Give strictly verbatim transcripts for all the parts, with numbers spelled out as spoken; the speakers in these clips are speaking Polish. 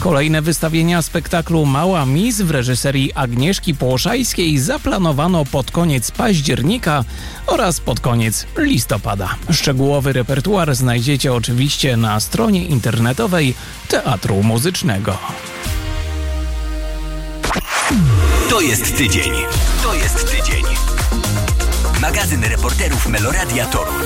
Kolejne wystawienia spektaklu Mała Miss w reżyserii Agnieszki Płoszajskiej zaplanowano pod koniec października oraz pod koniec listopada. Szczegółowy repertuar znajdziecie oczywiście na stronie internetowej Teatru Muzycznego. To jest tydzień. To jest tydzień. Magazyn reporterów Meloradia Toruń.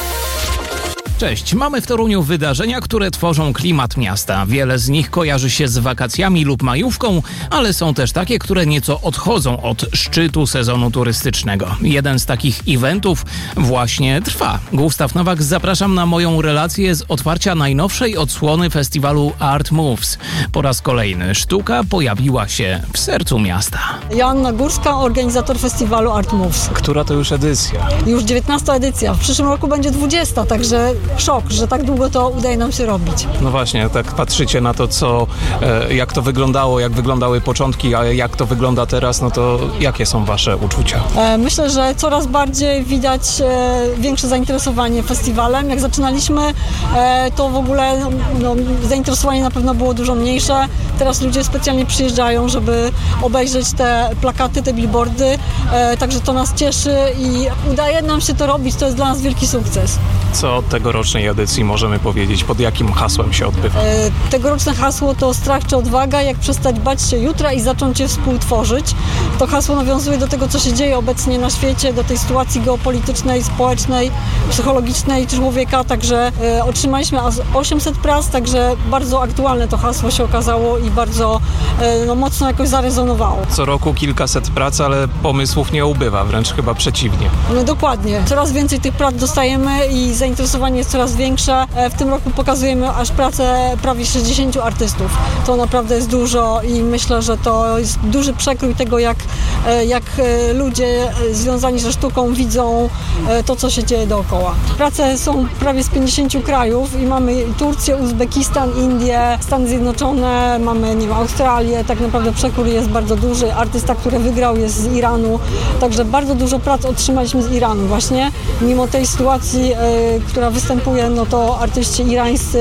Cześć, mamy w Toruniu wydarzenia, które tworzą klimat miasta. Wiele z nich kojarzy się z wakacjami lub majówką, ale są też takie, które nieco odchodzą od szczytu sezonu turystycznego. Jeden z takich eventów właśnie trwa. Gustaw Nowak, zapraszam na moją relację z otwarcia najnowszej odsłony festiwalu Art Moves. Po raz kolejny sztuka pojawiła się w sercu miasta. Joanna Górska, organizator festiwalu Art Moves. Która to już edycja? Już dziewiętnasta edycja. W przyszłym roku będzie dwudziesta, także szok, że tak długo to udaje nam się robić. No właśnie, tak patrzycie na to, co, e, jak to wyglądało, jak wyglądały początki, a jak to wygląda teraz, no to jakie są wasze uczucia? E, myślę, że coraz bardziej widać e, większe zainteresowanie festiwalem. Jak zaczynaliśmy, e, to w ogóle no, zainteresowanie na pewno było dużo mniejsze. Teraz ludzie specjalnie przyjeżdżają, żeby obejrzeć te plakaty, te billboardy, e, także to nas cieszy i udaje nam się to robić. To jest dla nas wielki sukces. Co od tegorocznej edycji możemy powiedzieć? Pod jakim hasłem się odbywa? E, tegoroczne hasło to strach czy odwaga, jak przestać bać się jutra i zacząć je współtworzyć. To hasło nawiązuje do tego, co się dzieje obecnie na świecie, do tej sytuacji geopolitycznej, społecznej, psychologicznej człowieka, także e, otrzymaliśmy osiemset prac, także bardzo aktualne to hasło się okazało i bardzo e, no, mocno jakoś zarezonowało. Co roku kilkaset prac, ale pomysłów nie ubywa, wręcz chyba przeciwnie. No dokładnie. Coraz więcej tych prac dostajemy i zainteresowanie jest coraz większe. W tym roku pokazujemy aż pracę prawie sześćdziesięciu artystów. To naprawdę jest dużo i myślę, że to jest duży przekrój tego, jak, jak ludzie związani ze sztuką widzą to, co się dzieje dookoła. Prace są prawie z pięćdziesięciu krajów i mamy Turcję, Uzbekistan, Indię, Stany Zjednoczone, mamy nie wiem, Australię. Tak naprawdę przekrój jest bardzo duży. Artysta, który wygrał, jest z Iranu. Także bardzo dużo prac otrzymaliśmy z Iranu właśnie. Mimo tej sytuacji, y, która występuje, no to artyści irańscy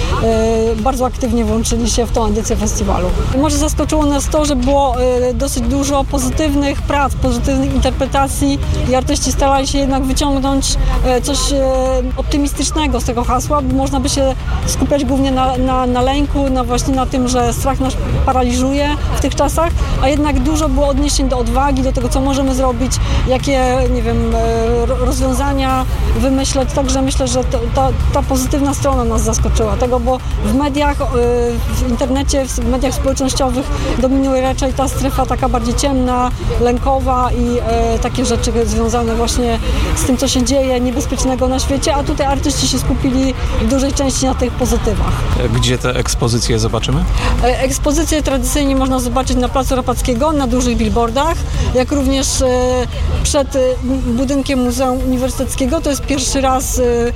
y, bardzo aktywnie włączyli się w tą edycję festiwalu. I może zaskoczyło nas to, że było y, dosyć dużo pozytywnych prac, pozytywnych interpretacji i artyści starali się jednak wyciągnąć y, coś y, optymistycznego z tego hasła, bo można by się skupiać głównie na, na, na lęku, na właśnie na tym, że strach nas paraliżuje w tych czasach, a jednak dużo było odniesień do odwagi, do tego, co możemy zrobić, jakie, nie wiem, rozwiązania wymyśleć, także myślę, że to, ta, ta pozytywna strona nas zaskoczyła tego, bo w mediach, w internecie, w mediach społecznościowych dominuje raczej ta strefa taka bardziej ciemna, lękowa i e, takie rzeczy związane właśnie z tym, co się dzieje niebezpiecznego na świecie, a tutaj artyści się skupili w dużej części na tych pozytywach. Gdzie te ekspozycje zobaczymy? E, ekspozycje tradycyjnie można zobaczyć na Placu Rapackiego, na dużych billboardach, jak również e, przed e, budynkiem Muzeum Uniwersyteckiego. To jest pierwszy raz e, e,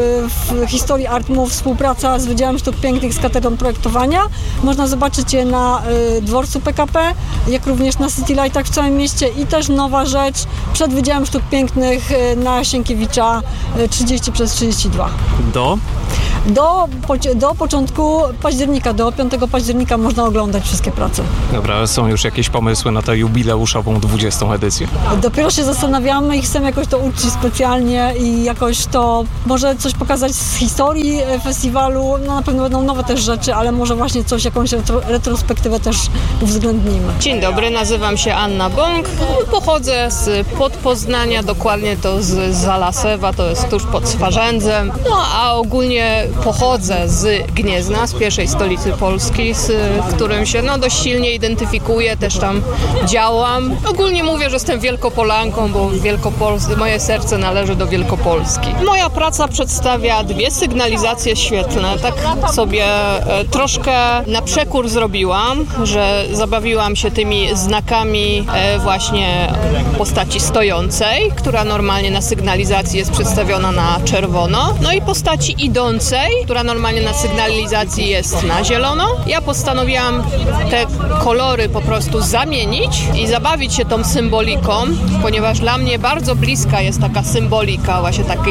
w historii Art Move współpraca z Wydziałem Sztuk Pięknych z Katedrą Projektowania. Można zobaczyć je na e, dworcu P K P, jak również na City Lightach w całym mieście i też nowa rzecz przed Wydziałem Sztuk Pięknych e, na Sienkiewicza e, trzydzieści przez trzydzieści dwa. Do? Do, do początku października, do piątego października można oglądać wszystkie prace. Dobra, są już jakieś pomysły na tę jubileuszową dwudziestą edycję? Dopiero się zastanawiamy i chcemy jakoś to uczcić specjalnie i jakoś to może coś pokazać z historii festiwalu. No na pewno będą nowe też rzeczy, ale może właśnie coś, jakąś retro, retrospektywę też uwzględnimy. Dzień dobry, nazywam się Anna Bąk. Pochodzę z Podpoznania, dokładnie to z Zalasewa, to jest tuż pod Swarzędzem. No a ogólnie pochodzę z Gniezna, z pierwszej stolicy Polski, z którym się no, dość silnie identyfikuję, też tam działam. Ogólnie mówię, że jestem Wielkopolanką, bo Wielkopol- moje serce należy do Wielkopolski. Moja praca przedstawia dwie sygnalizacje świetlne. Tak sobie e, troszkę na przekór zrobiłam, że zabawiłam się tymi znakami e, właśnie postaci stojącej, która normalnie na sygnalizacji jest przedstawiona na czerwono, no i postaci idącej, która normalnie na sygnalizacji jest na zielono. Ja postanowiłam te kolory po prostu zamienić i zabawić się tą symboliką, ponieważ dla mnie bardzo bliska jest taka symbolika właśnie takiej,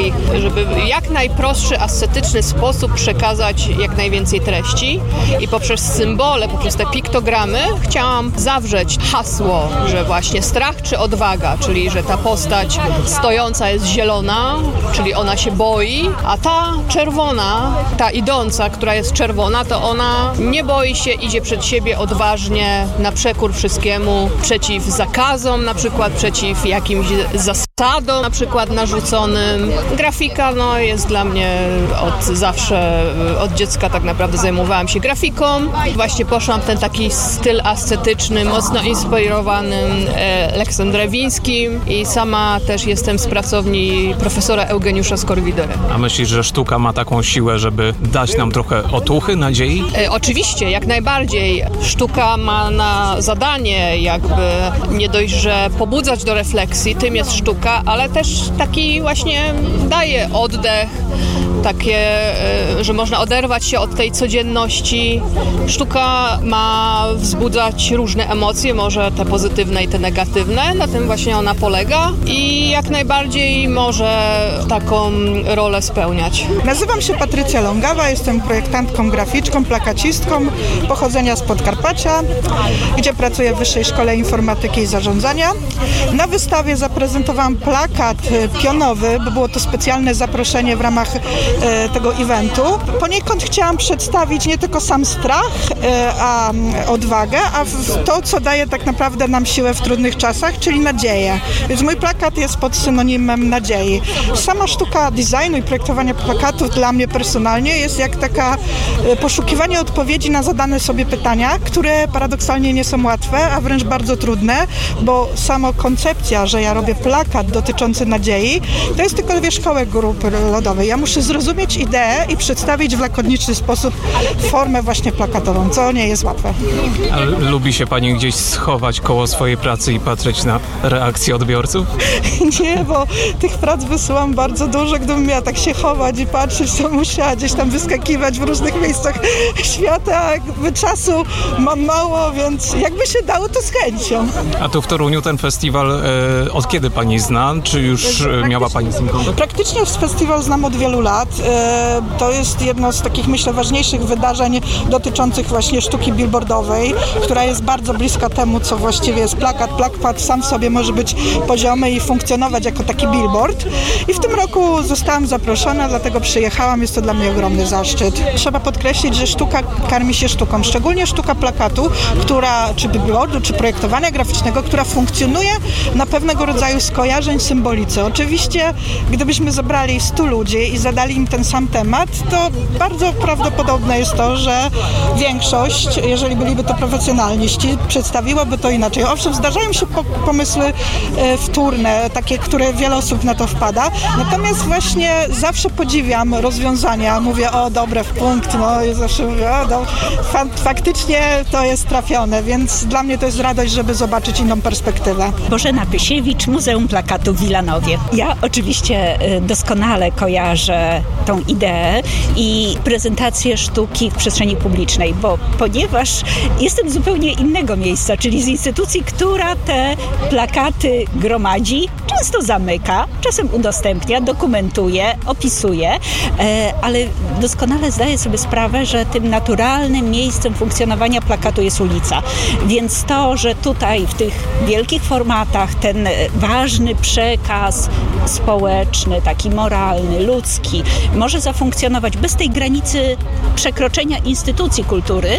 żeby w jak najprostszy, ascetyczny sposób przekazać jak najwięcej treści i poprzez symbole, poprzez te piktogramy chciałam zawrzeć hasło, że właśnie strach czy odwaga, czyli że ta postać stojąca jest zielona, czyli ona się boi, a ta czerwona, ta idąca, która jest czerwona, to ona nie boi się, idzie przed siebie odważnie, na przekór wszystkiemu, przeciw zakazom, na przykład przeciw jakimś zasadom, na przykład narzuconym. Grafika no, jest dla mnie od zawsze, od dziecka tak naprawdę zajmowałam się grafiką. Właśnie poszłam w ten taki styl ascetyczny, mocno inspirowanym e, Leksem Drewińskim i sama też jestem z pracowni profesora Eugeniusza Skorwidery. A myślisz, że sztuka ma taką siłę, żeby dać nam trochę otuchy, nadziei? E, oczywiście, jak najbardziej. Sztuka ma na zadanie jakby nie dość, że pobudzać do refleksji, tym jest sztuka, ale też taki właśnie daje oddech, takie, że można oderwać się od tej codzienności. Sztuka ma wzbudzać różne emocje, może te pozytywne i te negatywne, na tym właśnie ona polega i jak najbardziej może taką rolę spełniać. Nazywam się Patrycja Longawa, jestem projektantką graficzką, plakacistką, pochodzenia z Podkarpacia, gdzie pracuję w Wyższej Szkole Informatyki i Zarządzania. Na wystawie zaprezentowałam plakat pionowy, bo było to specjalne zaproszenie w ramach e, tego eventu. Poniekąd chciałam przedstawić nie tylko sam strach, e, a odwagę, a w to, co daje tak naprawdę nam siłę w trudnych czasach, czyli nadzieję. Więc mój plakat jest pod synonimem nadziei. Sama sztuka designu i projektowania plakatów dla mnie personalnie jest jak taka e, poszukiwanie odpowiedzi na zadane sobie pytania, które paradoksalnie nie są łatwe, a wręcz bardzo trudne, bo sama koncepcja, że ja robię plakat dotyczący nadziei, to jest tylko wierzchołek grupy lodowej. Ja muszę zrozumieć ideę i przedstawić w lakoniczny sposób formę właśnie plakatową, co nie jest łatwe. A lubi się pani gdzieś schować koło swojej pracy i patrzeć na reakcje odbiorców? Nie, bo tych prac wysyłam bardzo dużo. Gdybym miała tak się chować i patrzeć, to musiała gdzieś tam wyskakiwać w różnych miejscach świata. Jakby czasu mam mało, więc jakby się dało, to z chęcią. A tu w Toruniu ten festiwal e, od kiedy pani zna? Czy już e, miała pani z nim kontakt? Praktycznie festiwal znam od wielu lat. E, to jest jedno z takich, myślę, ważniejszych wydarzeń dotyczących właśnie sztuki billboardowej, która jest bardzo bliska temu, co właściwie jest plakat. Plakat sam w sobie może być poziomy i funkcjonować jako taki billboard. I w tym roku zostałam zaproszona, dlatego przyjechałam. Jest to dla mnie ogromny zaszczyt. Trzeba podkreślić, że sztuka karmi się sztuką, szczególnie sztuka plakatu, która, czy billboardu, czy projektowania graficznego, która funkcjonuje na pewnego rodzaju skojarzeń, symbolice. Oczywiście, gdybyśmy zebrali stu ludzi i zadali im ten sam temat, to bardzo prawdopodobne jest to, że większość, jeżeli byliby to profesjonaliści, przedstawiłaby to inaczej. Owszem, zdarzają się po- pomysły e, wtórne, takie, które wiele osób na to wpada, natomiast właśnie zawsze podziwiam rozwiązania. Mówię, o, dobre, w punkt, no i zawsze mówię, o, do, fa- faktycznie to jest trafione, więc dla mnie to jest radość, żeby zobaczyć inną perspektywę. Bożena Pysiewicz, Muzeum Plakatu w Wilanowie. Ja oczywiście doskonale kojarzę tą ideę i prezentację sztuki w przestrzeni publicznej, bo ponieważ jestem z zupełnie innego miejsca, czyli z instytucji, która te plakaty gromadzi, często zamyka, czasem udostępnia, dokumentuje, opisuje, ale doskonale zdaję sobie sprawę, że tym naturalnym miejscem funkcjonowania plakatu jest ulica. Więc to, że tutaj w tych wielkich formatach ten ważny przekaz społeczny, taki moralny, ludzki, może zafunkcjonować bez tej granicy przekroczenia instytucji kultury,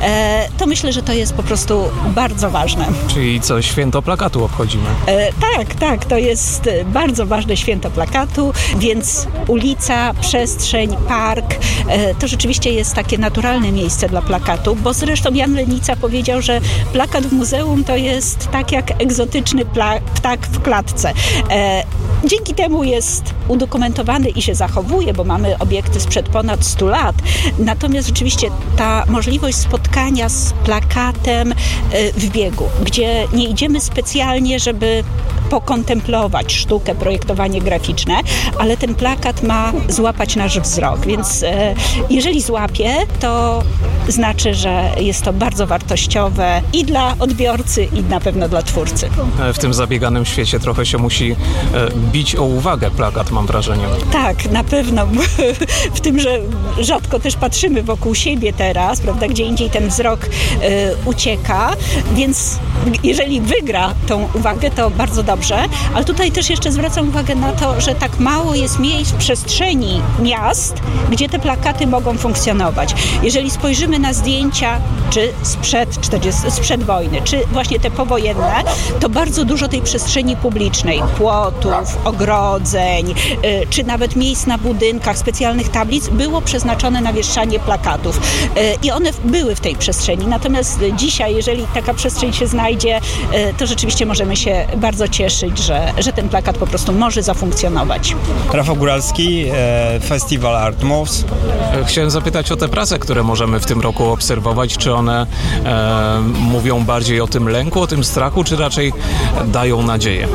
to myślę, że to jest po prostu bardzo ważne. Czyli co, święto plakatu obchodzimy? E, tak, tak, to jest bardzo ważne święto plakatu, więc ulica, przestrzeń, park, e, to rzeczywiście jest takie naturalne miejsce dla plakatu, bo zresztą Jan Lenica powiedział, że plakat w muzeum to jest tak jak egzotyczny pla- ptak w klatce. E, dzięki temu jest udokumentowany i się zachowuje, bo mamy obiekty sprzed ponad stu lat. Natomiast rzeczywiście ta możliwość spotkania z plakatem w biegu, gdzie nie idziemy specjalnie, żeby pokontemplować sztukę, projektowanie graficzne, ale ten plakat ma złapać nasz wzrok, więc e, jeżeli złapie, to znaczy, że jest to bardzo wartościowe i dla odbiorcy, i na pewno dla twórcy. W tym zabieganym świecie trochę się musi e, bić o uwagę plakat. mam wrażenie. Tak, na pewno. W tym, że rzadko też patrzymy wokół siebie teraz, prawda, gdzie indziej ten wzrok y, ucieka, więc jeżeli wygra tą uwagę, to bardzo dobrze, ale tutaj też jeszcze zwracam uwagę na to, że tak mało jest miejsc, przestrzeni miast, gdzie te plakaty mogą funkcjonować. Jeżeli spojrzymy na zdjęcia, czy sprzed, czterdziestego, sprzed wojny, czy właśnie te powojenne, to bardzo dużo tej przestrzeni publicznej, płotów, ogrodzeń, y, czy nawet miejsc na budynkach, specjalnych tablic było przeznaczone na wieszczanie plakatów. Y, I one były w tej przestrzeni. Natomiast dzisiaj, jeżeli taka przestrzeń się znajdzie, y, to rzeczywiście możemy się bardzo cieszyć, że, że ten plakat po prostu może zafunkcjonować. Rafał Góralski, e, Festiwal Art Moves. Chciałem zapytać o te prace, które możemy w tym roku obserwować. Czy one e, mówią bardziej o tym lęku, o tym strachu, czy raczej dają nadzieję?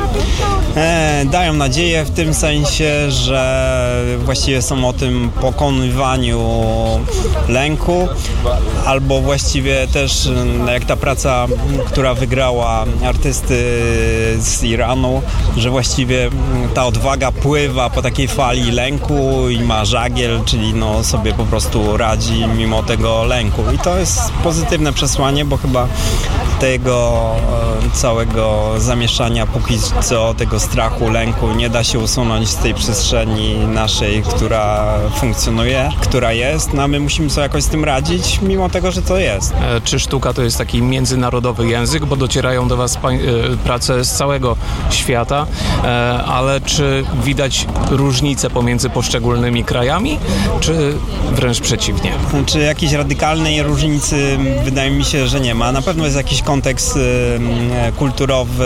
E, dają nadzieję w tym sensie, że właściwie są o tym pokonywaniu lęku, albo właściwie też jak ta praca, która wygrała artysty z Iranu, że właściwie ta odwaga pływa po takiej fali lęku i ma żagiel, czyli no sobie po prostu radzi mimo tego lęku. I to jest pozytywne przesłanie, bo chyba tego całego zamieszania póki co, tego strachu, lęku nie da się usunąć z tej przestrzeni naszej, która funkcjonuje, która jest, no a my musimy sobie jakoś z tym radzić, mimo tego, że to jest. E, czy sztuka to jest taki międzynarodowy język, bo docierają do was pań, e, prace z całego świata, e, ale czy widać różnice pomiędzy poszczególnymi krajami, czy wręcz przeciwnie? Czy jakiejś radykalnej różnicy wydaje mi się, że nie ma. Na pewno jest jakiś kontekst e, kulturowy,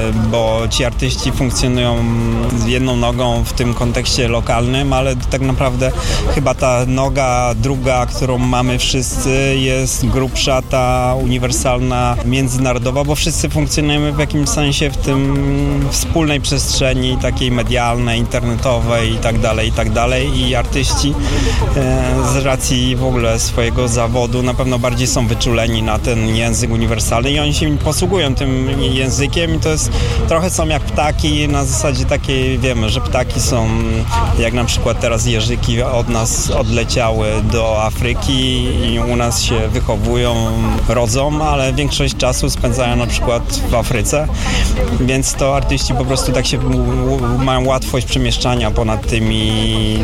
bo ci artyści funkcjonują z jedną nogą w tym kontekście lokalnym, ale tak naprawdę chyba ta noga druga, którą mamy wszyscy, jest grubsza, ta uniwersalna, międzynarodowa, bo wszyscy funkcjonujemy w jakimś sensie w tym wspólnej przestrzeni takiej medialnej, internetowej i tak dalej, i tak dalej. I artyści e, z racji w ogóle swojego zawodu na pewno bardziej są wyczuleni na ten język uniwersalny i oni się posługują tym językiem i to jest trochę są jak ptaki, na zasadzie takiej wiemy, że ptaki są jak na przykład teraz jeżyki od nas odleciały do Afryki i u nas się wychowują, rodzą, ale większość czasu spędzają na przykład w Afryce, więc to artyści po prostu tak się mają łatwość przemieszczania ponad tymi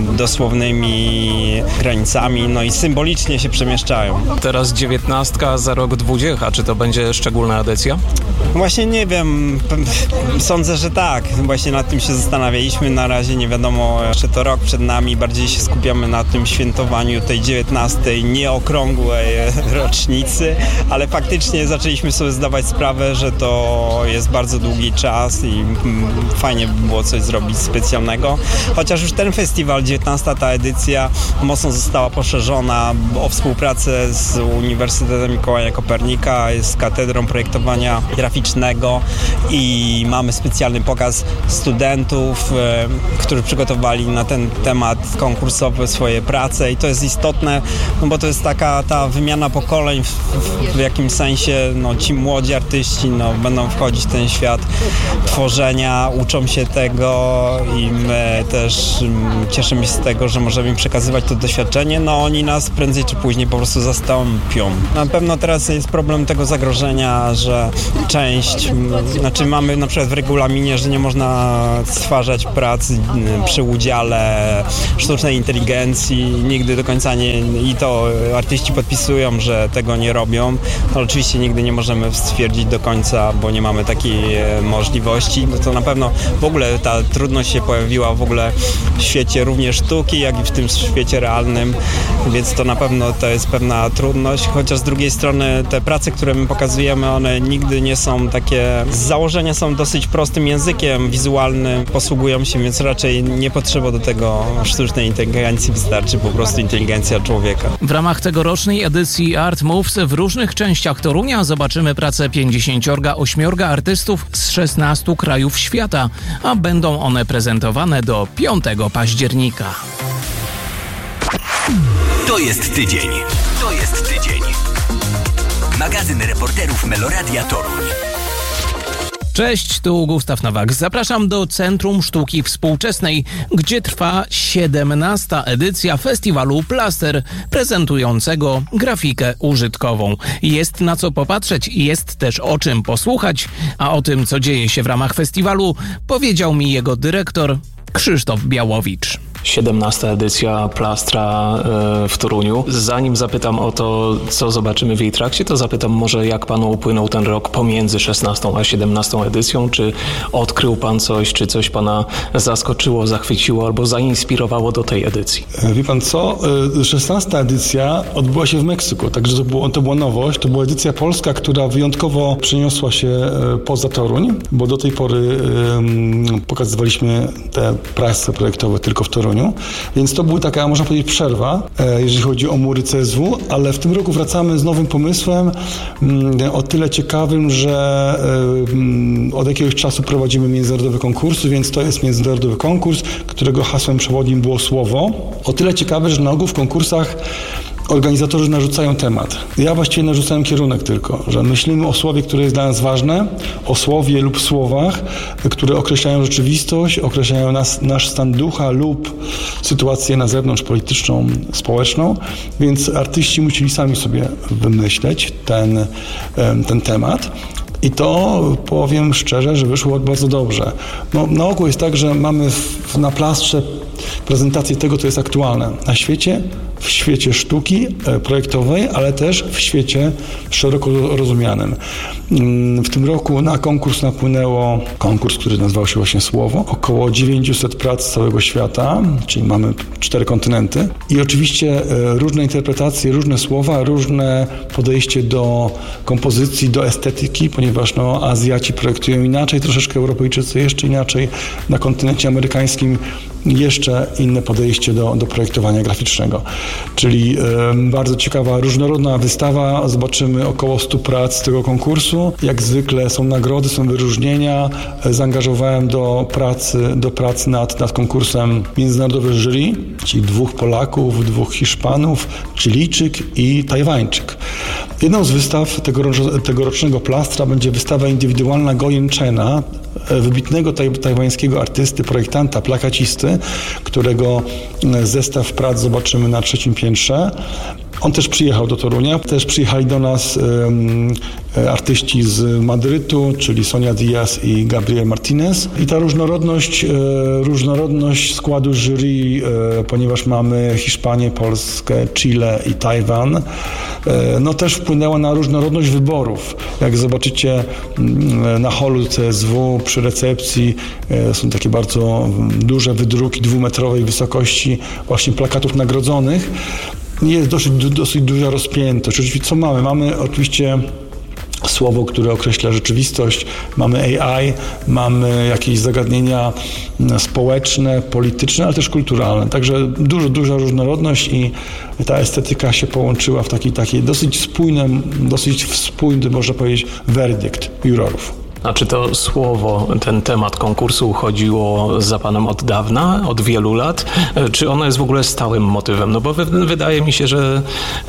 dosłownymi granicami, no i symbolicznie się przemieszczają. Teraz dziewiętnastka, za rok dwudziecha. Czy to będzie szczególna edycja? Właśnie nie wiem. Sądzę, że tak. Właśnie nad tym się zastanawialiśmy. Na razie nie wiadomo, jeszcze to rok przed nami. Bardziej się skupiamy na tym świętowaniu tej dziewiętnastej nieokrągłej rocznicy, ale faktycznie zaczęliśmy sobie zdawać sprawę, że to jest bardzo długi czas i fajnie by było coś zrobić specjalnego. Chociaż już ten festiwal, dziewiętnasta ta edycja, mocno została poszerzona o współpracę z Uniwersytetem Mikołaja Kopernika, z Katedrą Projektowania Graficznego i mamy specjalny pokaz studentów, e, którzy przygotowali na ten temat konkursowy swoje prace i to jest istotne, no bo to jest taka ta wymiana pokoleń w, w, w jakimś sensie, no ci młodzi artyści no, będą wchodzić w ten świat tworzenia, uczą się tego i my też m, cieszymy się z tego, że możemy im przekazywać to doświadczenie, no oni nas prędzej czy później po prostu zastąpią. Na pewno teraz jest problem tego zagrożenia, że część, znaczy mamy na przykład w regulaminie, że nie można stwarzać prac przy udziale sztucznej inteligencji, nigdy do końca nie, i to artyści podpisują, że tego nie robią, ale oczywiście nigdy nie możemy stwierdzić do końca, bo nie mamy takiej możliwości. No to na pewno w ogóle ta trudność się pojawiła w ogóle w świecie również sztuki, jak i w tym świecie realnym, więc to na pewno to jest pewna trudność, chociaż z drugiej strony te prace, które my pokazujemy, one nigdy nie są takie, z założenia są dosyć prostym językiem wizualnym, posługują się, więc raczej nie potrzeba do tego sztucznej inteligencji, wystarczy po prostu inteligencja człowieka. W ramach tegorocznej edycji Art Moves w różnych częściach Torunia zobaczymy pracę pięćdziesięciu ośmiu artystów z szesnastu krajów świata, a będą one prezentowane do piątego października. To jest tydzień. To jest tydzień. Magazyn reporterów Meloradia Toruń. Cześć, tu Gustaw Nowak. Zapraszam do Centrum Sztuki Współczesnej, gdzie trwa siedemnasta edycja festiwalu Plaster, prezentującego grafikę użytkową. Jest na co popatrzeć i jest też o czym posłuchać, a o tym, co dzieje się w ramach festiwalu, powiedział mi jego dyrektor Krzysztof Białowicz. siedemnasta edycja Plastra w Toruniu. Zanim zapytam o to, co zobaczymy w jej trakcie, to zapytam może, jak panu upłynął ten rok pomiędzy szesnastą a siedemnastą edycją. Czy odkrył pan coś, czy coś pana zaskoczyło, zachwyciło albo zainspirowało do tej edycji? Wie pan co? szesnasta edycja odbyła się w Meksyku, także to, było, to była nowość. To była edycja polska, która wyjątkowo przeniosła się poza Toruń, bo do tej pory um, pokazywaliśmy te prace projektowe tylko w Toruniu. Więc to była taka, można powiedzieć, przerwa, jeżeli chodzi o mury C S W, ale w tym roku wracamy z nowym pomysłem, o tyle ciekawym, że od jakiegoś czasu prowadzimy międzynarodowe konkursy, więc to jest międzynarodowy konkurs, którego hasłem przewodnim było słowo. O tyle ciekawe, że na ogół w konkursach organizatorzy narzucają temat. Ja właściwie narzucałem kierunek tylko, że myślimy o słowie, które jest dla nas ważne, o słowie lub słowach, które określają rzeczywistość, określają nas, nasz stan ducha lub sytuację na zewnątrz polityczną, społeczną, więc artyści musieli sami sobie wymyśleć ten, ten temat. I to, powiem szczerze, że wyszło bardzo dobrze. No, na ogół jest tak, że mamy w, na plastrze prezentację tego, co jest aktualne na świecie, w świecie sztuki projektowej, ale też w świecie szeroko rozumianym. W tym roku na konkurs napłynęło, konkurs, który nazywał się właśnie Słowo, około dziewięćset prac z całego świata, czyli mamy cztery kontynenty i oczywiście różne interpretacje, różne słowa, różne podejście do kompozycji, do estetyki, ponieważ no, Azjaci projektują inaczej, troszeczkę Europejczycy jeszcze inaczej, na kontynencie amerykańskim jeszcze inne podejście do, do projektowania graficznego. Czyli y, bardzo ciekawa, różnorodna wystawa. Zobaczymy około stu prac z tego konkursu. Jak zwykle są nagrody, są wyróżnienia. Zaangażowałem do pracy, do pracy nad, nad konkursem międzynarodowe jury, czyli dwóch Polaków, dwóch Hiszpanów, Chilijczyk i Tajwańczyk. Jedną z wystaw tegorocznego, tegorocznego Plastra będzie wystawa indywidualna Gojen Chena, wybitnego taj, tajwańskiego artysty, projektanta, plakacisty, którego zestaw prac zobaczymy na trzecim piętrze. On też przyjechał do Torunia, też przyjechali do nas um, artyści z Madrytu, czyli Sonia Diaz i Gabriel Martinez. I ta różnorodność, e, różnorodność składu jury, e, ponieważ mamy Hiszpanię, Polskę, Chile i Tajwan, e, no też wpłynęła na różnorodność wyborów. Jak zobaczycie m, na holu C S W przy recepcji e, są takie bardzo duże wydruki dwumetrowej wysokości właśnie plakatów nagrodzonych. Jest dosyć, dosyć duża rozpiętość. Oczywiście co mamy? Mamy oczywiście słowo, które określa rzeczywistość, mamy A I, mamy jakieś zagadnienia społeczne, polityczne, ale też kulturalne. Także dużo, duża różnorodność i ta estetyka się połączyła w taki, taki dosyć spójny, dosyć spójny, można powiedzieć, werdykt jurorów. A czy to słowo, ten temat konkursu chodziło za panem od dawna, od wielu lat? Czy ono jest w ogóle stałym motywem? No bo wydaje mi się, że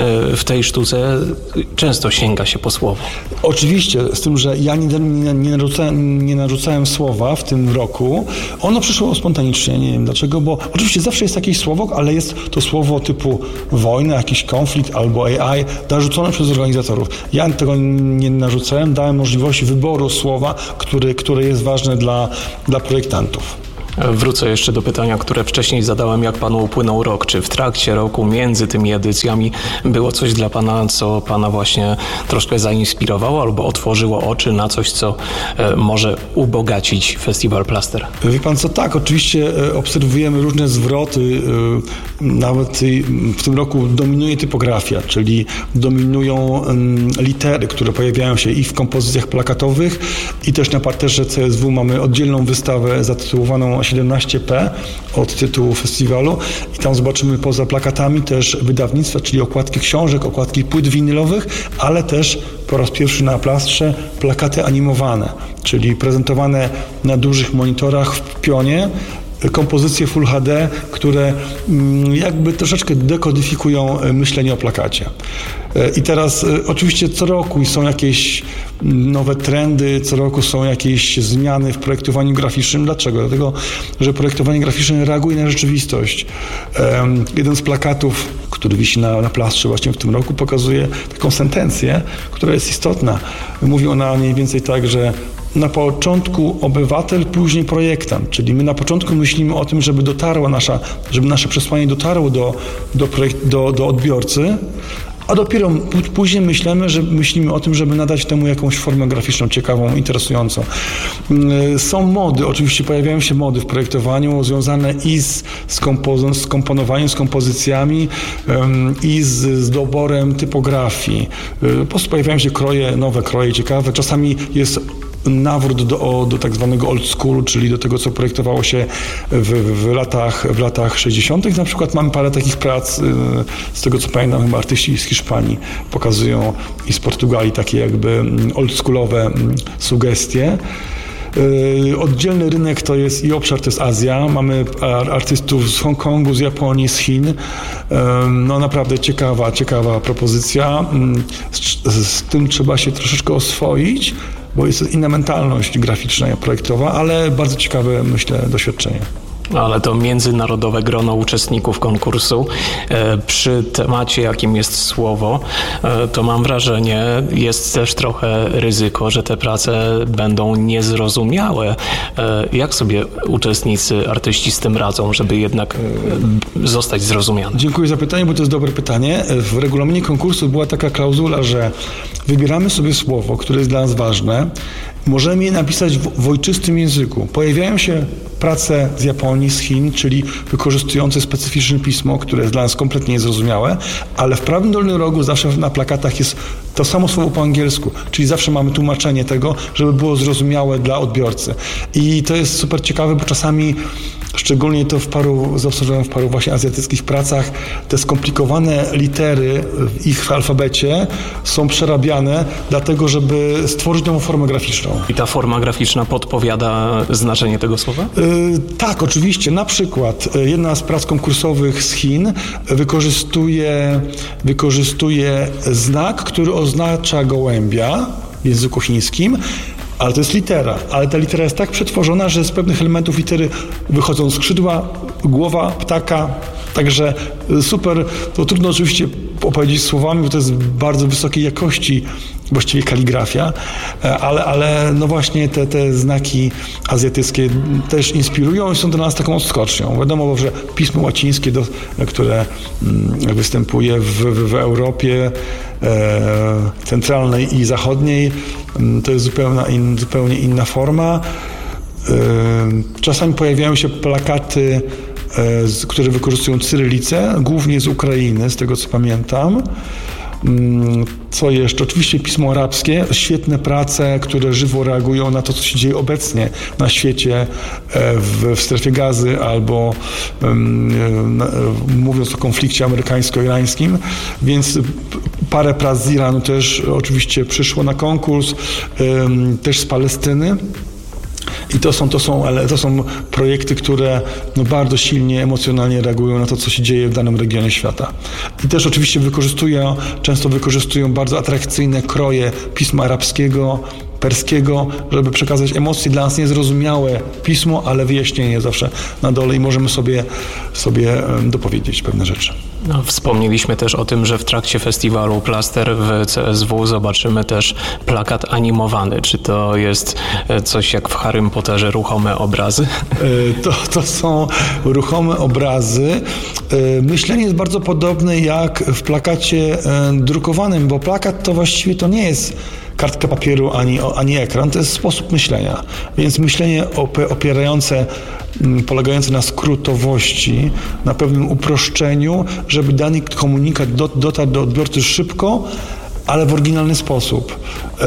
w tej sztuce często sięga się po słowo. Oczywiście, z tym, że ja nie, nie, nie, narzucałem, nie narzucałem słowa w tym roku. Ono przyszło spontanicznie, nie wiem dlaczego, bo oczywiście zawsze jest jakieś słowo, ale jest to słowo typu wojna, jakiś konflikt albo A I narzucone przez organizatorów. Ja tego nie narzucałem, dałem możliwość wyboru słowa, Który, które jest ważne dla, dla projektantów. Wrócę jeszcze do pytania, które wcześniej zadałem, jak panu upłynął rok. Czy w trakcie roku, między tymi edycjami było coś dla pana, co pana właśnie troszkę zainspirowało albo otworzyło oczy na coś, co e, może ubogacić Festiwal Plaster? Wie pan co, tak, oczywiście obserwujemy różne zwroty. Nawet w tym roku dominuje typografia, czyli dominują litery, które pojawiają się i w kompozycjach plakatowych, i też na parterze C S W mamy oddzielną wystawę zatytułowaną siedemnaście P od tytułu festiwalu i tam zobaczymy poza plakatami też wydawnictwa, czyli okładki książek, okładki płyt winylowych, ale też po raz pierwszy na plastrze plakaty animowane, czyli prezentowane na dużych monitorach w pionie kompozycje Full H D, które jakby troszeczkę dekodyfikują myślenie o plakacie. I teraz oczywiście co roku są jakieś nowe trendy, co roku są jakieś zmiany w projektowaniu graficznym. Dlaczego? Dlatego, że projektowanie graficzne reaguje na rzeczywistość. Jeden z plakatów, który wisi na, na plastrze właśnie w tym roku, pokazuje taką sentencję, która jest istotna. Mówi ona mniej więcej tak, że na początku obywatel, później projektant, czyli my na początku myślimy o tym, żeby dotarła nasza, żeby nasze przesłanie dotarło do, do, projekt, do, do odbiorcy, a dopiero później myślimy, że myślimy o tym, żeby nadać temu jakąś formę graficzną ciekawą, interesującą. Są mody, oczywiście pojawiają się mody w projektowaniu związane i z, z, kompoz- z komponowaniem, z kompozycjami um, i z, z doborem typografii. Po prostu pojawiają się kroje, nowe kroje ciekawe. Czasami jest nawrót do, do tak zwanego old schoolu, czyli do tego, co projektowało się w, w, latach, w latach sześćdziesiątych. Na przykład mamy parę takich prac, z tego co pamiętam, chyba artyści z Hiszpanii pokazują i z Portugalii takie jakby oldschoolowe sugestie. Oddzielny rynek to jest i obszar to jest Azja. Mamy artystów z Hongkongu, z Japonii, z Chin. No naprawdę ciekawa, ciekawa propozycja. Z, z tym trzeba się troszeczkę oswoić, bo jest inna mentalność graficzna, projektowa, ale bardzo ciekawe, myślę, doświadczenie. Ale to międzynarodowe grono uczestników konkursu. Przy temacie, jakim jest słowo, to mam wrażenie, jest też trochę ryzyko, że te prace będą niezrozumiałe. Jak sobie uczestnicy, artyści z tym radzą, żeby jednak zostać zrozumiani? Dziękuję za pytanie, bo to jest dobre pytanie. W regulaminie konkursu była taka klauzula, że wybieramy sobie słowo, które jest dla nas ważne. Możemy je napisać w, w ojczystym języku. Pojawiają się prace z Japonii, z Chin, czyli wykorzystujące specyficzne pismo, które jest dla nas kompletnie niezrozumiałe, ale w prawym dolnym rogu zawsze na plakatach jest to samo słowo po angielsku, czyli zawsze mamy tłumaczenie tego, żeby było zrozumiałe dla odbiorcy. I to jest super ciekawe, bo czasami, szczególnie to w paru, zaobserwowałem w paru właśnie azjatyckich pracach, te skomplikowane litery w ich alfabecie są przerabiane dlatego, żeby stworzyć nową formę graficzną. I ta forma graficzna podpowiada znaczenie tego słowa? Yy, tak, oczywiście. Na przykład jedna z prac konkursowych z Chin wykorzystuje, wykorzystuje znak, który oznacza gołębia w języku chińskim, ale to jest litera, ale ta litera jest tak przetworzona, że z pewnych elementów litery wychodzą skrzydła, głowa ptaka, także super, to trudno oczywiście opowiedzieć słowami, bo to jest bardzo wysokiej jakości właściwie kaligrafia, ale, ale no właśnie te, te znaki azjatyckie też inspirują i są dla nas taką odskocznią. Wiadomo, że pismo łacińskie, do, które występuje w, w, w Europie e, centralnej i zachodniej, to jest zupełnie, in, zupełnie inna forma. E, czasami pojawiają się plakaty, e, które wykorzystują cyrylicę, głównie z Ukrainy, z tego co pamiętam. Co jeszcze? Oczywiście pismo arabskie, świetne prace, które żywo reagują na to, co się dzieje obecnie na świecie, w, w strefie Gazy albo um, mówiąc o konflikcie amerykańsko-irańskim, więc parę prac z Iranu też oczywiście przyszło na konkurs, um, też z Palestyny. I to są, to są, ale to są projekty, które no bardzo silnie, emocjonalnie reagują na to, co się dzieje w danym regionie świata. I też oczywiście wykorzystują, często wykorzystują bardzo atrakcyjne kroje pisma arabskiego, perskiego, żeby przekazać emocje dla nas niezrozumiałe pismo, ale wyjaśnienie zawsze na dole i możemy sobie, sobie dopowiedzieć pewne rzeczy. No, wspomnieliśmy też o tym, że w trakcie festiwalu Plaster w C S W zobaczymy też plakat animowany. Czy to jest coś jak w Harrym Potterze ruchome obrazy? To, to są ruchome obrazy. Myślenie jest bardzo podobne jak w plakacie drukowanym, bo plakat to właściwie to nie jest kartka papieru ani, ani ekran, to jest sposób myślenia. Więc myślenie opierające, polegające na skrótowości, na pewnym uproszczeniu, żeby dany komunikat dotarł do odbiorcy szybko, ale w oryginalny sposób.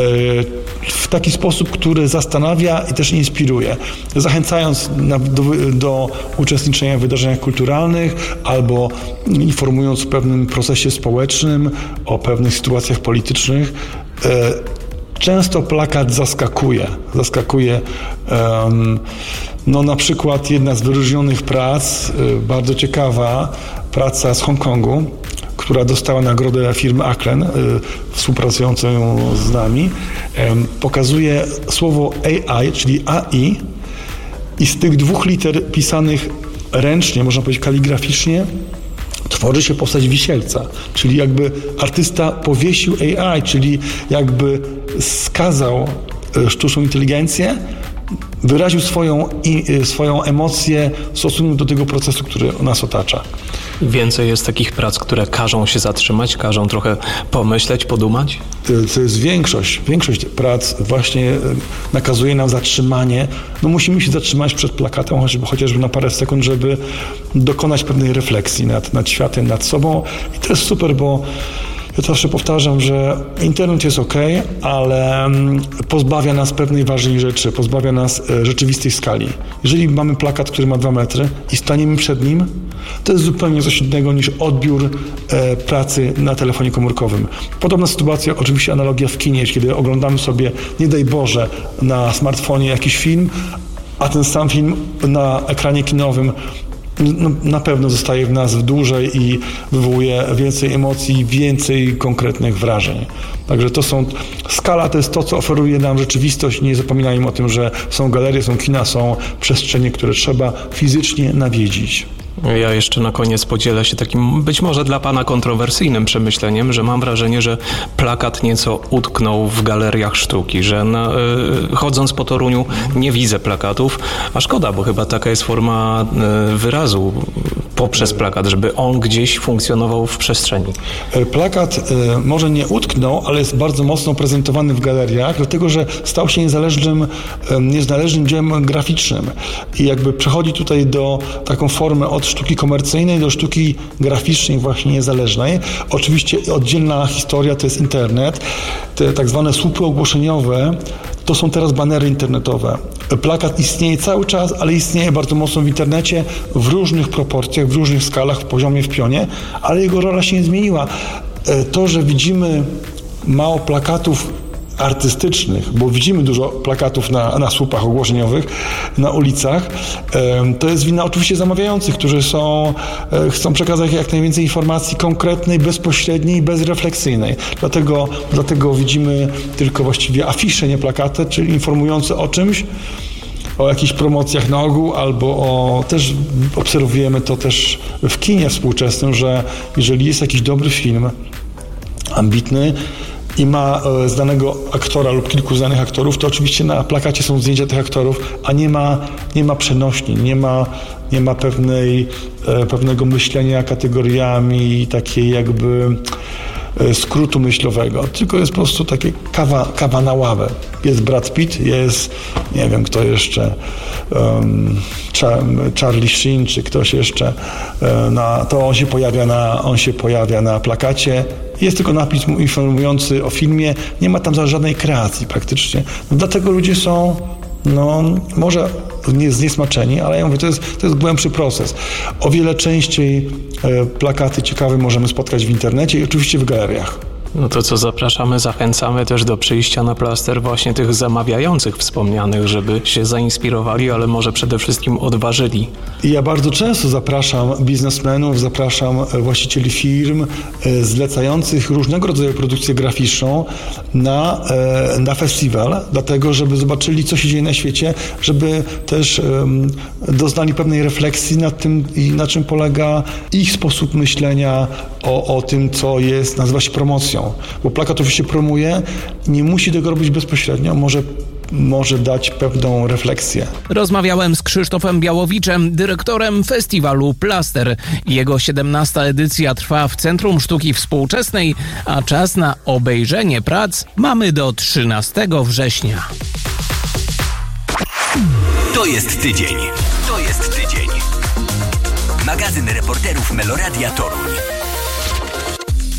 W taki sposób, który zastanawia i też inspiruje. Zachęcając na, do, do uczestniczenia w wydarzeniach kulturalnych albo informując o pewnym procesie społecznym, o pewnych sytuacjach politycznych. często plakat zaskakuje. Zaskakuje um, no na przykład jedna z wyróżnionych prac, y, bardzo ciekawa, praca z Hongkongu, która dostała nagrodę firmy Aklen, y, współpracującą z nami, y, pokazuje słowo A I, czyli A I, i z tych dwóch liter pisanych ręcznie, można powiedzieć kaligraficznie, tworzy się postać wisielca, czyli jakby artysta powiesił A I, czyli jakby skazał sztuczną inteligencję, wyraził swoją, i, swoją emocję w stosunku do tego procesu, który nas otacza. Więcej jest takich prac, które każą się zatrzymać, każą trochę pomyśleć, podumać? To jest większość. Większość prac właśnie nakazuje nam zatrzymanie. No musimy się zatrzymać przed plakatem, chociażby, chociażby na parę sekund, żeby dokonać pewnej refleksji nad, nad światem, nad sobą. I to jest super, bo ja zawsze powtarzam, że internet jest ok, ale pozbawia nas pewnej ważnej rzeczy, pozbawia nas rzeczywistej skali. Jeżeli mamy plakat, który ma dwa metry i staniemy przed nim, to jest zupełnie coś innego niż odbiór e, pracy na telefonie komórkowym. Podobna sytuacja, oczywiście analogia w kinie, kiedy oglądamy sobie, nie daj Boże, na smartfonie jakiś film, a ten sam film na ekranie kinowym no, na pewno zostaje w nas dłużej i wywołuje więcej emocji, więcej konkretnych wrażeń. Także to są, skala to jest to, co oferuje nam rzeczywistość. Nie zapominajmy o tym, że są galerie, są kina, są przestrzenie, które trzeba fizycznie nawiedzić. Ja jeszcze na koniec podzielę się takim być może dla pana kontrowersyjnym przemyśleniem, że mam wrażenie, że plakat nieco utknął w galeriach sztuki, że na, y, chodząc po Toruniu nie widzę plakatów, a szkoda, bo chyba taka jest forma y, wyrazu poprzez plakat, żeby on gdzieś funkcjonował w przestrzeni. Plakat y, może nie utknął, ale jest bardzo mocno prezentowany w galeriach, dlatego że stał się niezależnym, y, niezależnym dziełem graficznym i jakby przechodzi tutaj do taką formę od sztuki komercyjnej do sztuki graficznej właśnie niezależnej. Oczywiście oddzielna historia to jest internet. Te tak zwane słupy ogłoszeniowe to są teraz banery internetowe. Plakat istnieje cały czas, ale istnieje bardzo mocno w internecie w różnych proporcjach, w różnych skalach, w poziomie, w pionie, ale jego rola się nie zmieniła. To, że widzimy mało plakatów artystycznych, bo widzimy dużo plakatów na, na słupach ogłoszeniowych, na ulicach. To jest wina oczywiście zamawiających, którzy są, chcą przekazać jak najwięcej informacji konkretnej, bezpośredniej, bezrefleksyjnej. Dlatego, dlatego widzimy tylko właściwie afisze, nie plakaty, czyli informujące o czymś, o jakichś promocjach na ogół, albo o, też obserwujemy to też w kinie współczesnym, że jeżeli jest jakiś dobry film, ambitny, i ma e, znanego aktora lub kilku znanych aktorów, to oczywiście na plakacie są zdjęcia tych aktorów, a nie ma, nie ma przenośni, nie ma, nie ma pewnej, e, pewnego myślenia kategoriami, takiej jakby e, skrótu myślowego, tylko jest po prostu takie kawa, kawa na ławę. Jest Brad Pitt, jest, nie wiem kto jeszcze, um, Charlie Sheen, czy ktoś jeszcze, e, na, to on się pojawia na, on się pojawia na plakacie. Jest tylko napis informujący o filmie, nie ma tam żadnej kreacji praktycznie. No, dlatego ludzie są, no może nie zniesmaczeni, ale ja mówię, to jest, to jest głębszy proces. O wiele częściej e, plakaty ciekawe możemy spotkać w internecie i oczywiście w galeriach. No to co, zapraszamy, zachęcamy też do przyjścia na plaster właśnie tych zamawiających wspomnianych, żeby się zainspirowali, ale może przede wszystkim odważyli. I ja bardzo często zapraszam biznesmenów, zapraszam właścicieli firm zlecających różnego rodzaju produkcję graficzną na, na festiwal, dlatego żeby zobaczyli, co się dzieje na świecie, żeby też um, doznali pewnej refleksji nad tym, na czym polega ich sposób myślenia o, o tym, co jest, nazywa się promocją. Bo plakat oczywiście promuje, nie musi tego robić bezpośrednio, może, może dać pewną refleksję. Rozmawiałem z Krzysztofem Białowiczem, dyrektorem festiwalu Plaster. Jego siedemnasta edycja trwa w Centrum Sztuki Współczesnej, a czas na obejrzenie prac mamy do trzynastego września. To jest tydzień. To jest tydzień. Magazyn reporterów Meloradia Toruń.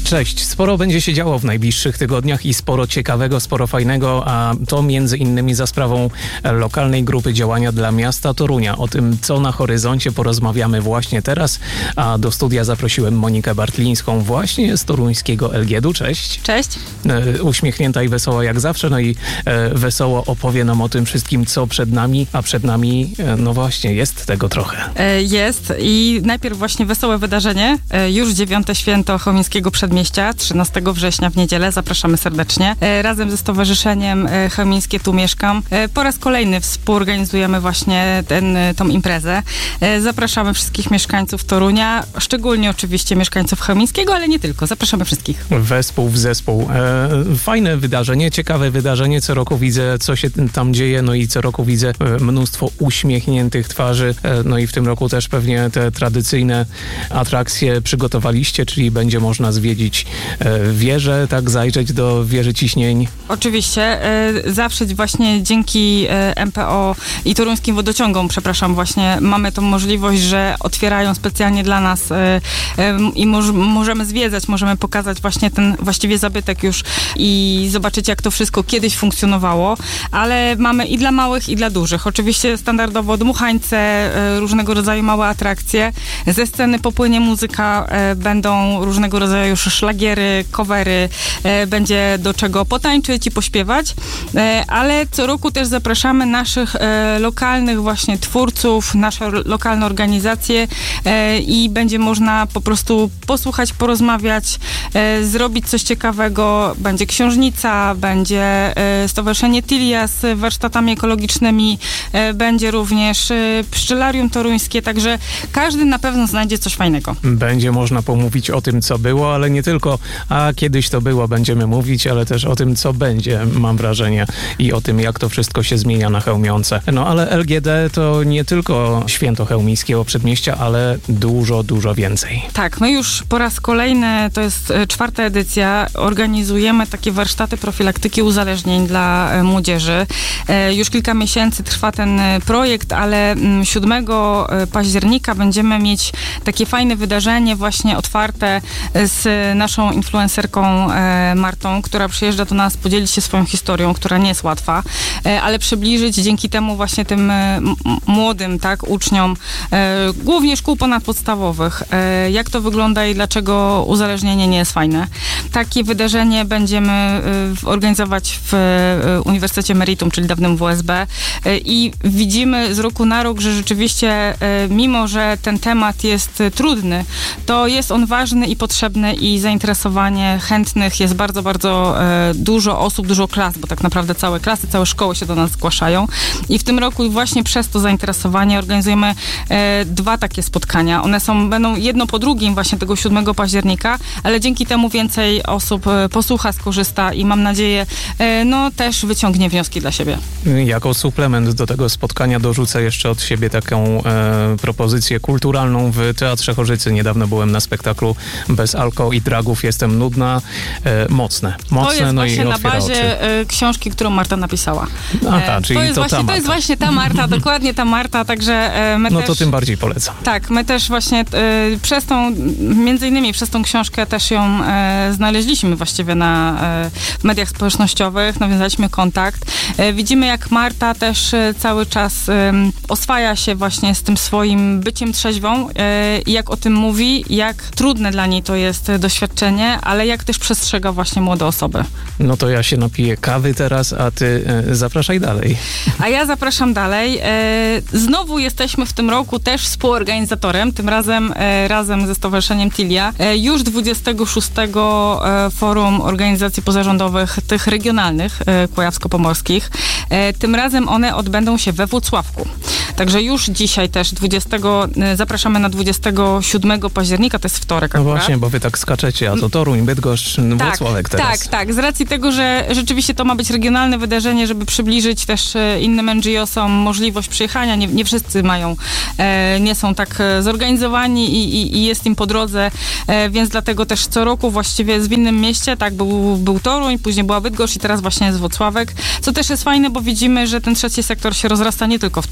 Cześć, sporo będzie się działo w najbliższych tygodniach i sporo ciekawego, sporo fajnego, a to między innymi za sprawą lokalnej grupy działania dla miasta Torunia. O tym, co na horyzoncie, porozmawiamy właśnie teraz, a do studia zaprosiłem Monikę Bartlińską właśnie z toruńskiego Elgiedu. Cześć. Cześć. E, uśmiechnięta i wesoła jak zawsze, no i e, wesoło opowie nam o tym wszystkim, co przed nami, a przed nami, e, no właśnie, jest tego trochę. E, jest i najpierw właśnie wesołe wydarzenie, e, już dziewiąte święto chełmińskiego przedmieścia, trzynastego września w niedzielę, zapraszamy serdecznie. E, razem ze Stowarzyszeniem e, Chełmińskie Tu Mieszkam e, po raz kolejny współorganizujemy właśnie ten, tą imprezę. E, zapraszamy wszystkich mieszkańców Torunia, szczególnie oczywiście mieszkańców Chełmińskiego, ale nie tylko, zapraszamy wszystkich. Wespół w zespół. E, fajne wydarzenie, ciekawe wydarzenie, co roku widzę, co się tam dzieje, no i co roku widzę mnóstwo uśmiechniętych twarzy, e, no i w tym roku też pewnie te tradycyjne atrakcje przygotowaliście, czyli będzie można zwiedzić e, wieżę, tak, zajrzeć do wieży ciśnień. Oczywiście, e, zawsze właśnie dzięki e, M P O i toruńskim wodociągom, przepraszam, właśnie mamy tą możliwość, że otwierają specjalnie dla nas e, e, i moż, możemy zwiedzać, możemy pokazać właśnie ten właściwie zabytek już i zobaczyć, jak to wszystko kiedyś funkcjonowało, ale mamy i dla małych, i dla dużych. Oczywiście standardowo dmuchańce, e, różnego rodzaju małe atrakcje. Ze sceny popłynie muzyka, e, będą różnego rodzaju już szlagiery, covery, e, będzie do czego potańczyć i pośpiewać, e, ale co roku też zapraszamy naszych e, lokalnych właśnie twórców, nasze lokalne organizacje e, i będzie można po prostu posłuchać, porozmawiać, e, zrobić coś ciekawego. Będzie książnica, będzie e, Stowarzyszenie Tilia z warsztatami ekologicznymi, e, będzie również e, pszczelarium toruńskie, także każdy na pewno znajdzie coś fajnego. Będzie można pomówić o tym, co było, ale nie tylko, a kiedyś to było, będziemy mówić, ale też o tym, co będzie, mam wrażenie, i o tym, jak to wszystko się zmienia na Chełmionce. No ale L G D to nie tylko święto chełmińskiego przedmieścia, ale dużo, dużo więcej. Tak, my już po raz kolejny, to jest e, czwarta edycja, organizujemy takie warsztaty profilaktyki uzależnień dla e, młodzieży. E, już kilka miesięcy trwa ten e, projekt, ale m, siódmego października będziemy mieć takie fajne wydarzenie właśnie otwarte z naszą influencerką e, Martą, która przyjeżdża do nas podzielić się swoją historią, która nie jest łatwa, e, ale przybliżyć dzięki temu właśnie tym e, m, młodym, tak, uczniom, e, głównie szkół ponadpodstawowych, e, jak to wygląda i dlaczego uzależnienie nie jest fajne. Takie wydarzenie będziemy e, organizować w e, Uniwersytecie Meritum, czyli dawnym W S B e, i widzimy z roku na rok, że rzeczywiście e, mimo, że ten temat jest e, trudny, to jest on ważny i potrzebny i zainteresowanie chętnych jest bardzo, bardzo e, dużo osób, dużo klas, bo tak naprawdę całe klasy, całe szkoły się do nas zgłaszają i w tym roku właśnie przez to zainteresowanie organizujemy e, dwa takie spotkania. One są, będą jedno po drugim właśnie tego siódmego października, ale dzięki temu więcej osób e, posłucha, skorzysta i mam nadzieję, e, no też wyciągnie wnioski dla siebie. Jako suplement do tego spotkania dorzucę jeszcze od siebie taką e, propozycję kulturalną w Teatrze Chorzycy. Niedawno byłem na spektaklu Bez alko i dragów. Jestem nudna. E, mocne. Mocne, to jest no właśnie i na otwiera bazie e, książki, którą Marta napisała. A ta, czyli to jest, to, właśnie, ta to jest właśnie ta Marta, dokładnie ta Marta, także e, my No też... to tym bardziej polecam. Tak, my też właśnie e, przez tą, między innymi przez tą książkę też ją e, znaleźliśmy właściwie na, e, w mediach społecznościowych, nawiązaliśmy kontakt. E, widzimy, jak Marta też e, cały czas e, oswaja się właśnie z tym swoim byciem trzeźwą e, i jak o tym mówi, jak trudne dla niej to jest doświadczenie, ale jak też przestrzega właśnie młode osoby. No to ja się napiję kawy teraz, a ty e, zapraszaj dalej. A ja zapraszam dalej. E, znowu jesteśmy w tym roku też współorganizatorem, tym razem e, razem ze Stowarzyszeniem Tilia. E, już dwudziestego szóstego e, Forum Organizacji Pozarządowych, tych regionalnych, e, kujawsko-pomorskich. E, tym razem one odbędą się we Włocławku. Także już dzisiaj też dwudziestego e, zapraszamy na dwudziestego siódmego października, to jest wtorek No akurat. właśnie, bo wy tak skaczecie, a to Toruń, Bydgoszcz, Włocławek teraz. Tak, tak. Z racji tego, że rzeczywiście to ma być regionalne wydarzenie, żeby przybliżyć też e, innym N G O-som możliwość przyjechania. Nie, nie wszyscy mają, e, nie są tak e, zorganizowani i, i, i jest im po drodze, e, więc dlatego też co roku właściwie jest w innym mieście, tak, był, był Toruń, później była Bydgoszcz i teraz właśnie jest Włocławek, co też jest fajne, bo widzimy, że ten trzeci sektor się rozrasta nie tylko w Toruniu.